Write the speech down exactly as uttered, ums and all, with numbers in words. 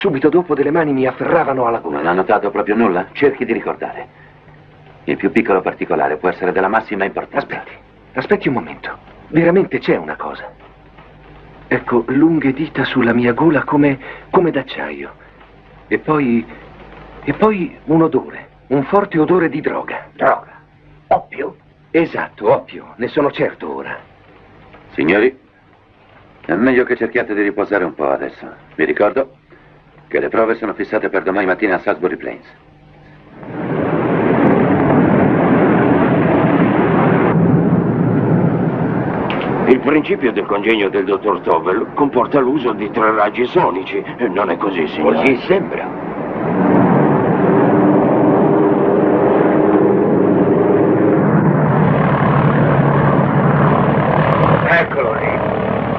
Subito dopo delle mani mi afferravano alla gola. Non ha notato proprio nulla? Cerchi di ricordare. Il più piccolo particolare può essere della massima importanza. Aspetti, aspetti un momento. Veramente c'è una cosa. Ecco, lunghe dita sulla mia gola come, come d'acciaio. E poi... e poi un odore. Un forte odore di droga. Droga? Oppio? Esatto, oppio. Ne sono certo ora. Signori, è meglio che cerchiate di riposare un po' adesso. Vi ricordo che le prove sono fissate per domani mattina a Salisbury Plains. Il principio del congegno del dottor Tobel comporta l'uso di tre raggi sonici. Non è così, signore? Così sembra.